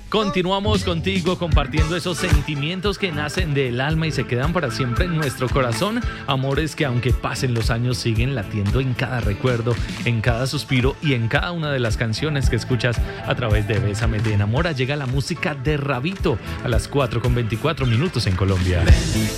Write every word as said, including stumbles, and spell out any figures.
Continuamos contigo compartiendo esos sentimientos que nacen del alma y se quedan para siempre en nuestro corazón. Amores que aunque pasen los años siguen latiendo en cada recuerdo, en cada suspiro y en cada una de las canciones que escuchas a través de Bésame te enamora. Llega la música de Rabito a las cuatro con veinticuatro minutos en Colombia.